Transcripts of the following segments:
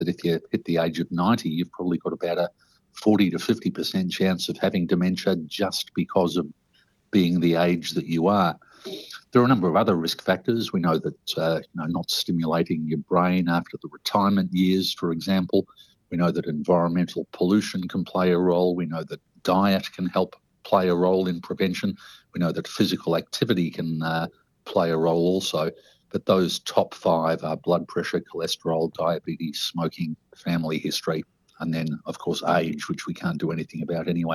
that if you hit the age of 90, you've probably got about a 40 to 50% chance of having dementia just because of being the age that you are. There are a number of other risk factors. We know that not stimulating your brain after the retirement years, for example. We know that environmental pollution can play a role. We know that diet can help play a role in prevention. We know that physical activity can play a role also. But those top five are blood pressure, cholesterol, diabetes, smoking, family history, and then, of course, age, which we can't do anything about anyway.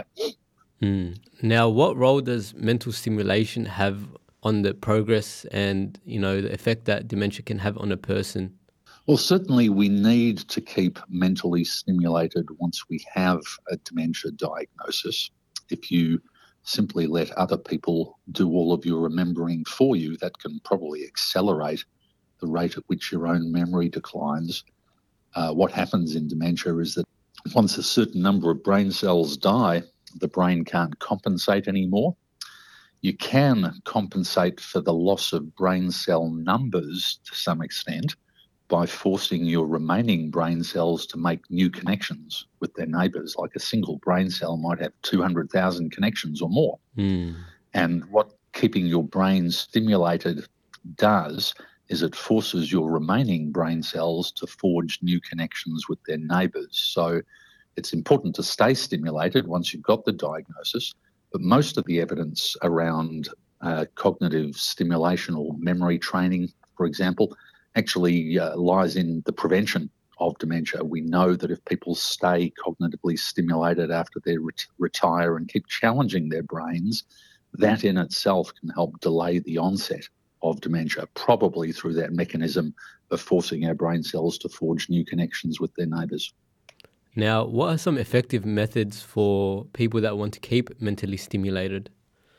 Now, what role does mental stimulation have on the progress and, the effect that dementia can have on a person? Well, certainly we need to keep mentally stimulated once we have a dementia diagnosis. If you simply let other people do all of your remembering for you, that can probably accelerate the rate at which your own memory declines. What happens in dementia is that once a certain number of brain cells die, the brain can't compensate anymore. You can compensate for the loss of brain cell numbers to some extent by forcing your remaining brain cells to make new connections with their neighbours. Like a single brain cell might have 200,000 connections or more. And what keeping your brain stimulated does is it forces your remaining brain cells to forge new connections with their neighbours. So it's important to stay stimulated once you've got the diagnosis, but most of the evidence around cognitive stimulation or memory training, for example, actually lies in the prevention of dementia. We know that if people stay cognitively stimulated after they retire and keep challenging their brains, that in itself can help delay the onset of dementia, probably through that mechanism of forcing our brain cells to forge new connections with their neighbours. Now, what are some effective methods for people that want to keep mentally stimulated?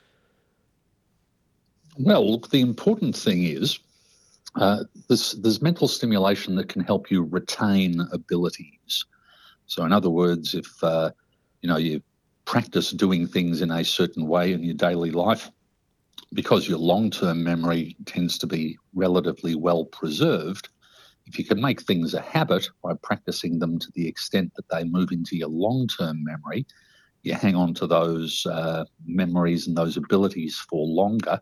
Well, look, the important thing is there's mental stimulation that can help you retain abilities. So in other words, if you practice doing things in a certain way in your daily life, because your long-term memory tends to be relatively well preserved, if you can make things a habit by practicing them to the extent that they move into your long-term memory, you hang on to those memories and those abilities for longer.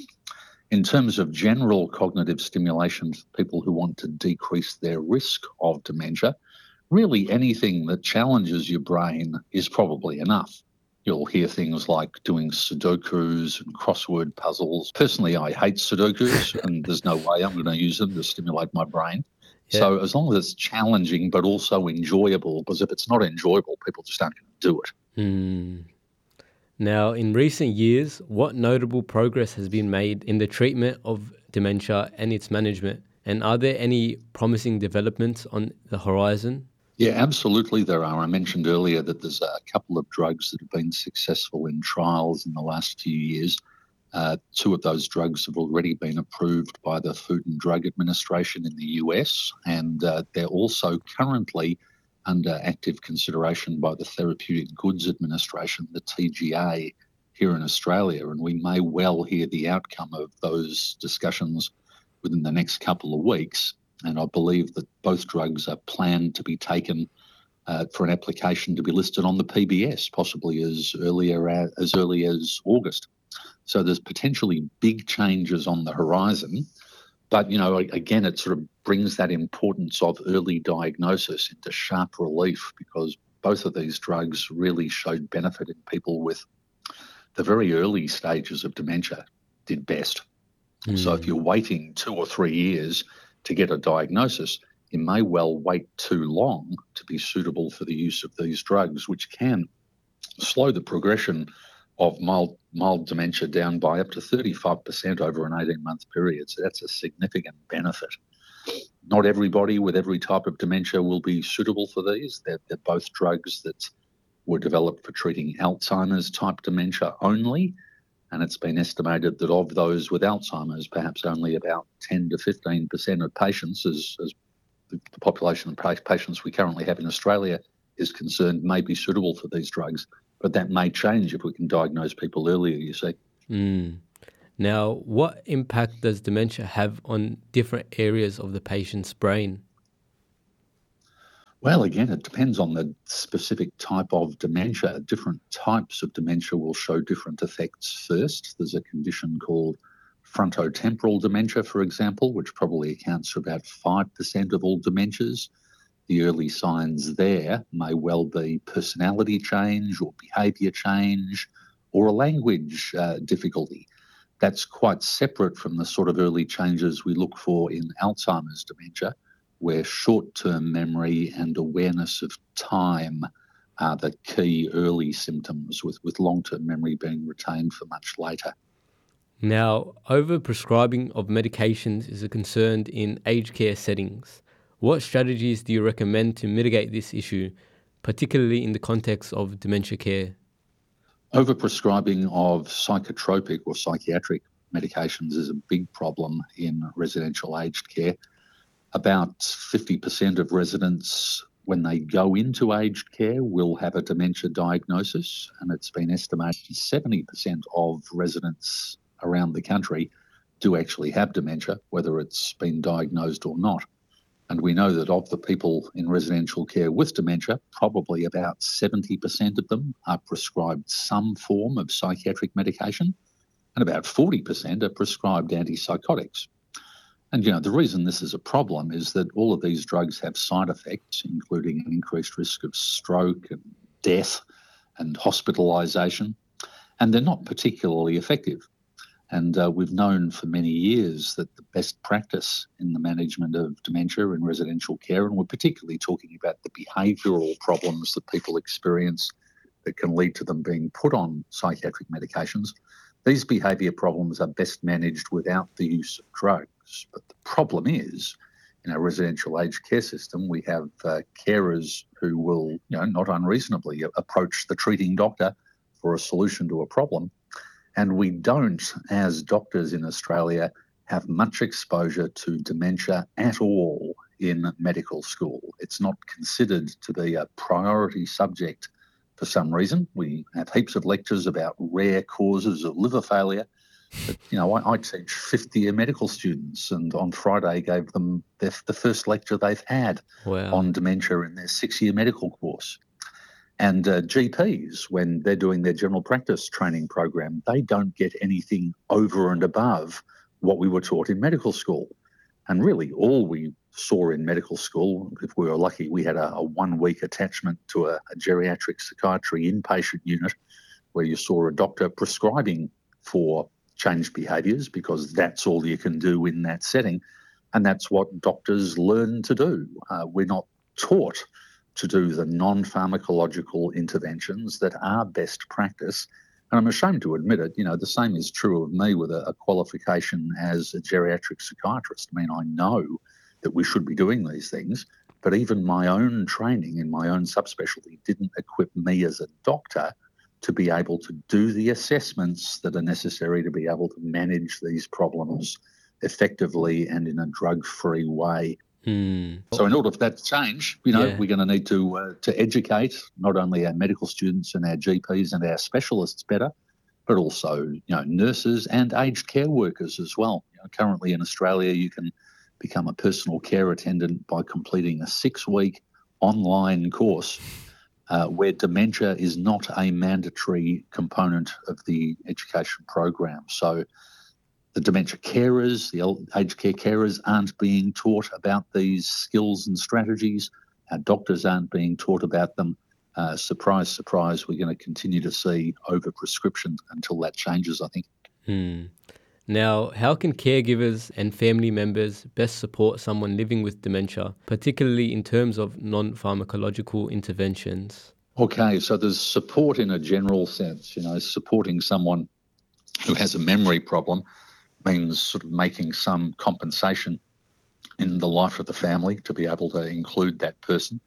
In terms of general cognitive stimulation for people who want to decrease their risk of dementia, really anything that challenges your brain is probably enough. You'll hear things like doing Sudokus and crossword puzzles. Personally, I hate Sudokus, and there's no way I'm going to use them to stimulate my brain. Yeah. So as long as it's challenging but also enjoyable, because if it's not enjoyable, people just aren't going to do it. Now, in recent years, what notable progress has been made in the treatment of dementia and its management? And are there any promising developments on the horizon? Yeah, absolutely there are. I mentioned earlier that there's a couple of drugs that have been successful in trials in the last few years. Two of those drugs have already been approved by the Food and Drug Administration in the US, and they're also currently under active consideration by the Therapeutic Goods Administration, the TGA, here in Australia. And we may well hear the outcome of those discussions within the next couple of weeks. And I believe that both drugs are planned to be taken for an application to be listed on the PBS, possibly as early as August. So there's potentially big changes on the horizon. But, again, it sort of brings that importance of early diagnosis into sharp relief, because both of these drugs really showed benefit in people with the very early stages of dementia, did best. So if you're waiting 2 or 3 years to get a diagnosis, you may well wait too long to be suitable for the use of these drugs, which can slow the progression of mild dementia down by up to 35% over an 18-month period. So that's a significant benefit. Not everybody with every type of dementia will be suitable for these. They're both drugs that were developed for treating Alzheimer's type dementia only. And it's been estimated that of those with Alzheimer's, perhaps only about 10 to 15% of patients, as the population of patients we currently have in Australia is concerned, may be suitable for these drugs. But that may change if we can diagnose people earlier, you see. Now, what impact does dementia have on different areas of the patient's brain? Well, again, it depends on the specific type of dementia. Different types of dementia will show different effects first. There's a condition called frontotemporal dementia, for example, which probably accounts for about 5% of all dementias. The early signs there may well be personality change or behaviour change or a language difficulty. That's quite separate from the sort of early changes we look for in Alzheimer's dementia, where short-term memory and awareness of time are the key early symptoms, with long-term memory being retained for much later. Now, overprescribing of medications is a concern in aged care settings. What strategies do you recommend to mitigate this issue, particularly in the context of dementia care? Overprescribing of psychotropic or psychiatric medications is a big problem in residential aged care. About 50% of residents, when they go into aged care, will have a dementia diagnosis, and it's been estimated 70% of residents around the country do actually have dementia, whether it's been diagnosed or not. And we know that of the people in residential care with dementia, probably about 70% of them are prescribed some form of psychiatric medication, and about 40% are prescribed antipsychotics. And, the reason this is a problem is that all of these drugs have side effects, including an increased risk of stroke and death and hospitalisation, and they're not particularly effective. And we've known for many years that the best practice in the management of dementia in residential care, and we're particularly talking about the behavioural problems that people experience that can lead to them being put on psychiatric medications, these behaviour problems are best managed without the use of drugs. But the problem is, in our residential aged care system, we have carers who will, not unreasonably approach the treating doctor for a solution to a problem. And we don't, as doctors in Australia, have much exposure to dementia at all in medical school. It's not considered to be a priority subject for some reason. We have heaps of lectures about rare causes of liver failure. But, I teach fifth-year medical students, and on Friday gave them the first lecture they've had on dementia in their 6-year medical course. And GPs, when they're doing their general practice training program, they don't get anything over and above what we were taught in medical school. And really all we saw in medical school, if we were lucky, we had a 1-week attachment to a geriatric psychiatry inpatient unit where you saw a doctor prescribing for changed behaviours, because that's all you can do in that setting. And that's what doctors learn to do. We're not taught to do the non-pharmacological interventions that are best practice. And I'm ashamed to admit it, the same is true of me with a qualification as a geriatric psychiatrist. I mean, I know that we should be doing these things, but even my own training in my own subspecialty didn't equip me as a doctor to be able to do the assessments that are necessary to be able to manage these problems effectively and in a drug-free way. So in order for that to change, we're going to need to educate not only our medical students and our GPs and our specialists better, but also nurses and aged care workers as well. Currently in Australia, you can become a personal care attendant by completing a 6-week online course where dementia is not a mandatory component of the education program. So the dementia carers, the aged care carers aren't being taught about these skills and strategies. Our doctors aren't being taught about them. Surprise, surprise, we're going to continue to see overprescription until that changes, I think. Now, how can caregivers and family members best support someone living with dementia, particularly in terms of non-pharmacological interventions? Okay, so there's support in a general sense. Supporting someone who has a memory problem means sort of making some compensation in the life of the family to be able to include that person.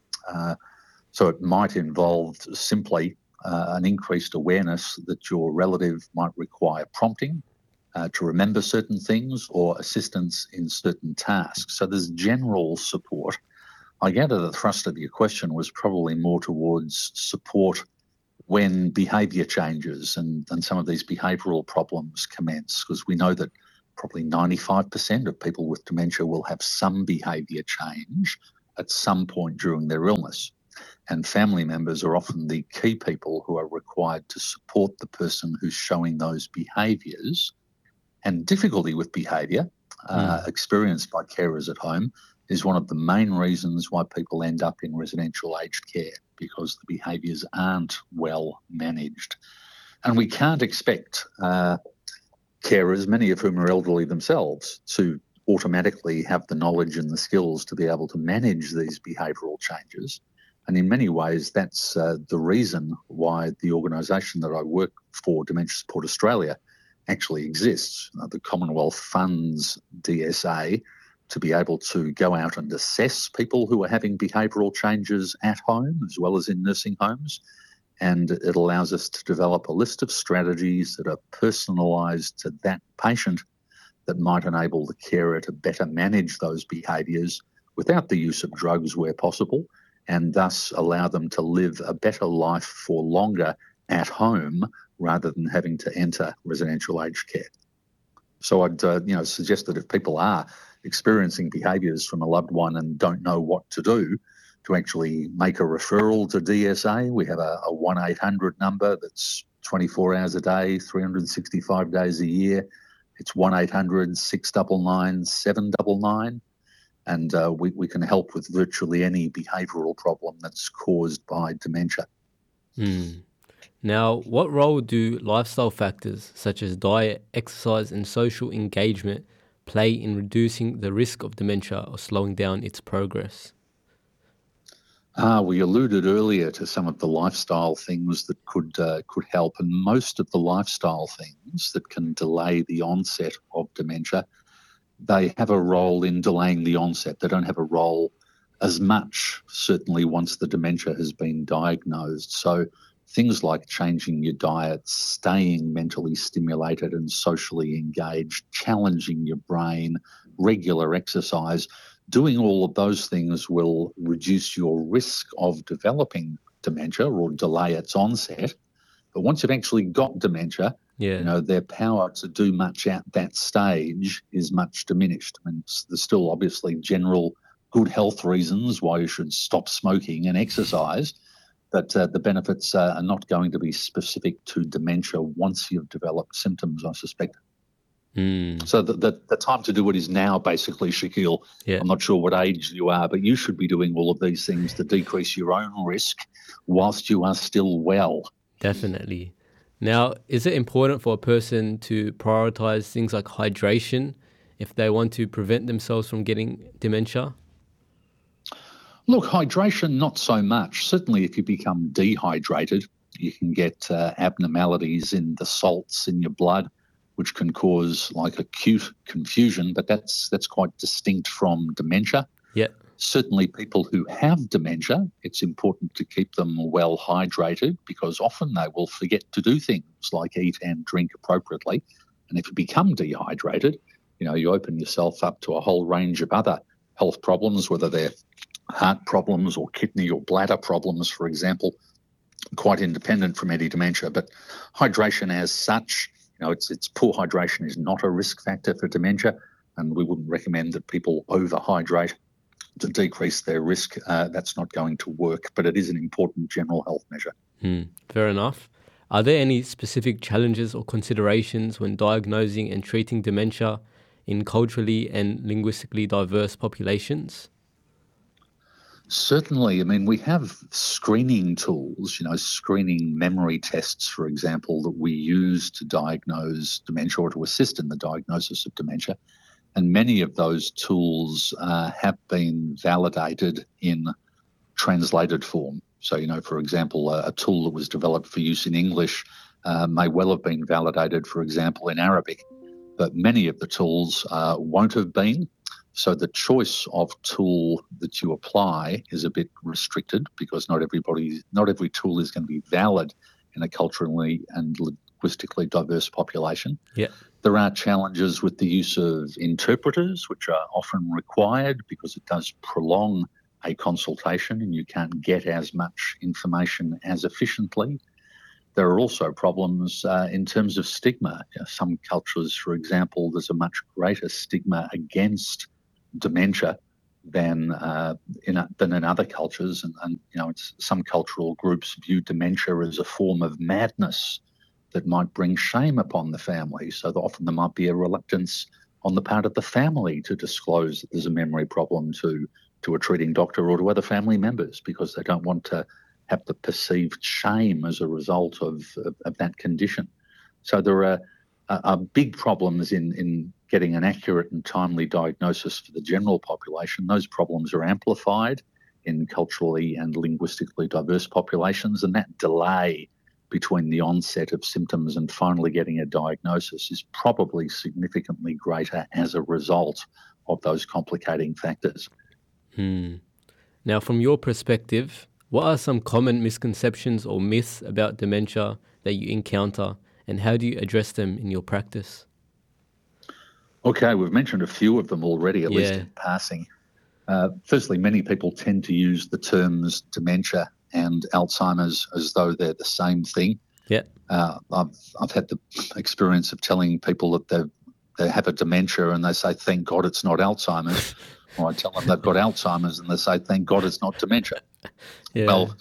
So it might involve simply an increased awareness that your relative might require prompting to remember certain things or assistance in certain tasks. So there's general support. I gather the thrust of your question was probably more towards support when behaviour changes and some of these behavioural problems commence, because we know that probably 95% of people with dementia will have some behaviour change at some point during their illness. And family members are often the key people who are required to support the person who's showing those behaviours. And difficulty with behaviour experienced by carers at home is one of the main reasons why people end up in residential aged care, because the behaviours aren't well managed. And we can't expect carers, many of whom are elderly themselves, to automatically have the knowledge and the skills to be able to manage these behavioural changes. And in many ways, that's the reason why the organisation that I work for, Dementia Support Australia, actually exists. The Commonwealth funds DSA to be able to go out and assess people who are having behavioural changes at home as well as in nursing homes. And it allows us to develop a list of strategies that are personalised to that patient that might enable the carer to better manage those behaviours without the use of drugs where possible, and thus allow them to live a better life for longer at home rather than having to enter residential aged care. So I'd suggest that if people are experiencing behaviours from a loved one and don't know what to do, to actually make a referral to DSA. We have a 1-800 number that's 24 hours a day, 365 days a year. It's 1-800-699-799. And we can help with virtually any behavioural problem that's caused by dementia. Now, what role do lifestyle factors such as diet, exercise and social engagement play in reducing the risk of dementia or slowing down its progress? We alluded earlier to some of the lifestyle things that could help, and most of the lifestyle things that can delay the onset of dementia, they have a role in delaying the onset. They don't have a role as much, certainly once the dementia has been diagnosed. So things like changing your diet, staying mentally stimulated and socially engaged, challenging your brain, regular exercise, doing all of those things will reduce your risk of developing dementia or delay its onset. But once you've actually got dementia, their power to do much at that stage is much diminished. I mean, there's still obviously general good health reasons why you should stop smoking and exercise, but the benefits are not going to be specific to dementia once you've developed symptoms, I suspect. So the time to do it is now, basically, Shaquille. I'm not sure what age you are, but you should be doing all of these things to decrease your own risk whilst you are still well. Definitely. Now, is it important for a person to prioritise things like hydration if they want to prevent themselves from getting dementia? Look, hydration, not so much. Certainly if you become dehydrated, you can get abnormalities in the salts in your blood, which can cause like acute confusion, but that's quite distinct from dementia. Certainly people who have dementia, it's important to keep them well hydrated, because often they will forget to do things like eat and drink appropriately. And if you become dehydrated, you open yourself up to a whole range of other health problems, whether they're heart problems or kidney or bladder problems, for example, quite independent from any dementia. But hydration as such, it's poor hydration is not a risk factor for dementia, and we wouldn't recommend that people overhydrate to decrease their risk. That's not going to work, but it is an important general health measure. Fair enough. Are there any specific challenges or considerations when diagnosing and treating dementia in culturally and linguistically diverse populations? Certainly. I mean, we have screening tools, screening memory tests, for example, that we use to diagnose dementia or to assist in the diagnosis of dementia. And many of those tools have been validated in translated form. So, for example, a tool that was developed for use in English may well have been validated, for example, in Arabic. But many of the tools won't have been. So the choice of tool that you apply is a bit restricted, because not every tool is going to be valid in a culturally and linguistically diverse population. There are challenges with the use of interpreters, which are often required because it does prolong a consultation and you can't get as much information as efficiently. There are also problems in terms of stigma. Some cultures, for example, there's a much greater stigma against dementia than in other cultures, and some cultural groups view dementia as a form of madness that might bring shame upon the family. So that often there might be a reluctance on the part of the family to disclose that there's a memory problem to a treating doctor or to other family members, because they don't want to have the perceived shame as a result of that condition. So there are big problems in getting an accurate and timely diagnosis for the general population. Those problems are amplified in culturally and linguistically diverse populations, and that delay between the onset of symptoms and finally getting a diagnosis is probably significantly greater as a result of those complicating factors. Now, from your perspective, what are some common misconceptions or myths about dementia that you encounter, and how do you address them in your practice? Okay, we've mentioned a few of them already, at least in passing. Firstly, many people tend to use the terms dementia and Alzheimer's as though they're the same thing. Yeah. I've had the experience of telling people that they have a dementia and they say, thank God it's not Alzheimer's. Or I tell them they've got Alzheimer's and they say, thank God it's not dementia. Yeah. Well,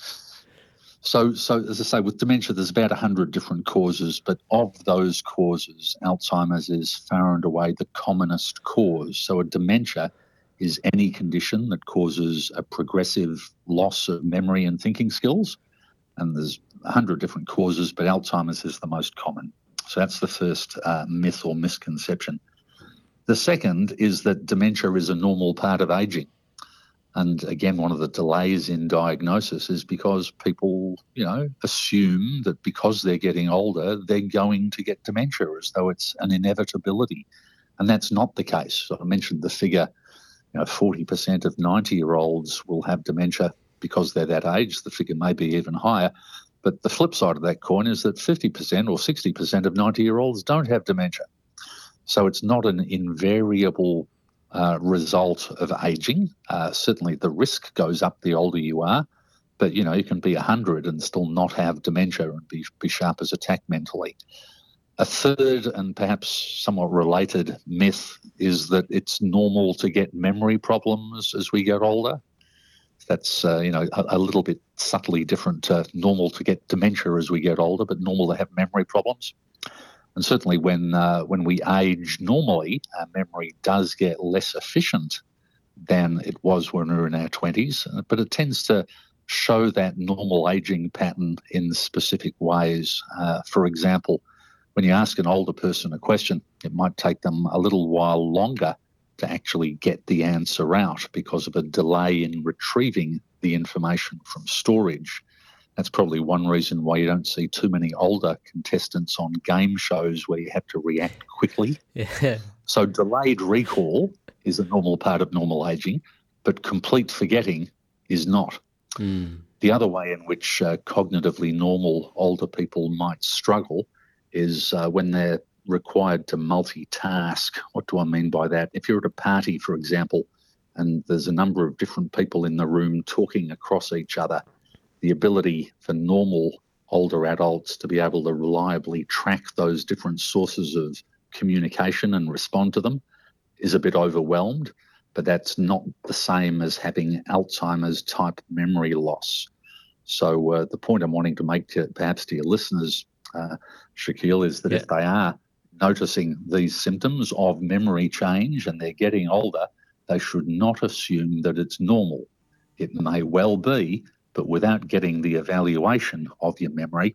so as I say, with dementia, there's about 100 different causes, but of those causes, Alzheimer's is far and away the commonest cause. So a dementia is any condition that causes a progressive loss of memory and thinking skills. And there's 100 different causes, but Alzheimer's is the most common. So that's the first myth or misconception. The second is that dementia is a normal part of aging. And again, one of the delays in diagnosis is because people, assume that because they're getting older, they're going to get dementia as though it's an inevitability. And that's not the case. So I mentioned the figure, 40% of 90-year-olds will have dementia because they're that age. The figure may be even higher. But the flip side of that coin is that 50% or 60% of 90-year-olds don't have dementia. So it's not an invariable result of aging. Certainly the risk goes up the older you are, but, you can be 100 and still not have dementia and be sharp as a tack mentally. A third and perhaps somewhat related myth is that it's normal to get memory problems as we get older. That's, a little bit subtly different. Normal to get dementia as we get older, but normal to have memory problems. And certainly when we age normally, our memory does get less efficient than it was when we were in our 20s, but it tends to show that normal aging pattern in specific ways. For example, when you ask an older person a question, it might take them a little while longer to actually get the answer out because of a delay in retrieving the information from storage. That's probably one reason why you don't see too many older contestants on game shows where you have to react quickly. Yeah. So delayed recall is a normal part of normal aging, but complete forgetting is not. The other way in which cognitively normal older people might struggle is when they're required to multitask. What do I mean by that? If you're at a party, for example, and there's a number of different people in the room talking across each other, the ability for normal older adults to be able to reliably track those different sources of communication and respond to them is a bit overwhelmed, but that's not the same as having Alzheimer's type memory loss. So the point I'm wanting to make perhaps to your listeners, Shaquille, is that if they are noticing these symptoms of memory change and they're getting older, they should not assume that it's normal. It may well be, but without getting the evaluation of your memory,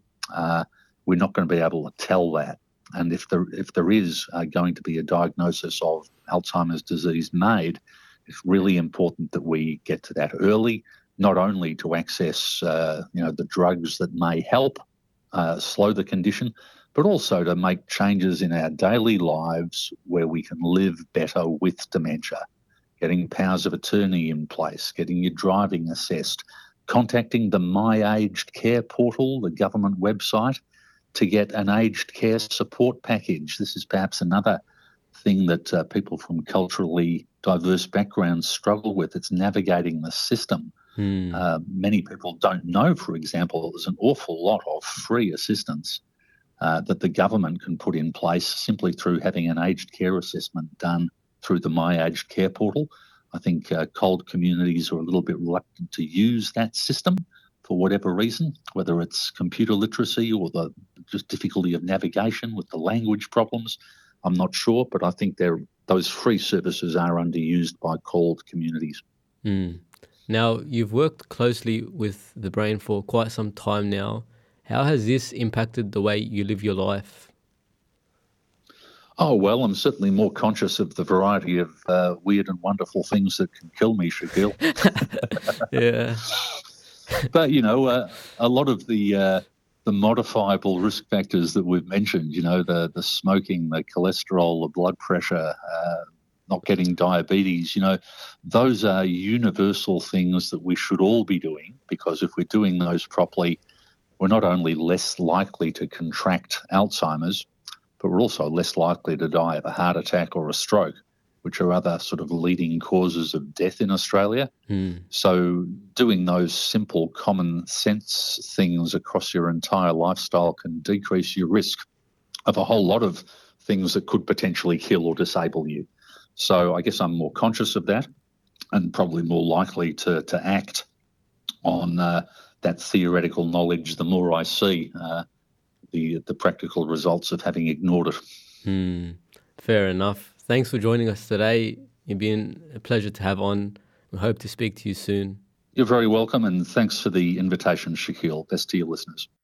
we're not going to be able to tell that. And if there is going to be a diagnosis of Alzheimer's disease made, it's really important that we get to that early, not only to access the drugs that may help slow the condition, but also to make changes in our daily lives where we can live better with dementia, getting powers of attorney in place, getting your driving assessed, contacting the My Aged Care portal, the government website, to get an aged care support package. This is perhaps another thing that people from culturally diverse backgrounds struggle with. It's navigating the system. Many people don't know, for example, there's an awful lot of free assistance that the government can put in place simply through having an aged care assessment done through the My Aged Care portal. I think cold communities are a little bit reluctant to use that system for whatever reason, whether it's computer literacy or the just difficulty of navigation with the language problems. I'm not sure, but I think those free services are underused by cold communities. Mm. Now, you've worked closely with the brain for quite some time now. How has this impacted the way you live your life? Oh, well, I'm certainly more conscious of the variety of weird and wonderful things that can kill me, Shaquille. Yeah. But, a lot of the modifiable risk factors that we've mentioned, the smoking, the cholesterol, the blood pressure, not getting diabetes, those are universal things that we should all be doing, because if we're doing those properly, we're not only less likely to contract Alzheimer's, but we're also less likely to die of a heart attack or a stroke, which are other sort of leading causes of death in Australia. So doing those simple common sense things across your entire lifestyle can decrease your risk of a whole lot of things that could potentially kill or disable you. So I guess I'm more conscious of that and probably more likely to act on that theoretical knowledge the more I see the practical results of having ignored it. Fair enough. Thanks for joining us today. You've been a pleasure to have on. We hope to speak to you soon. You're very welcome, and thanks for the invitation, Shaquille. Best to your listeners.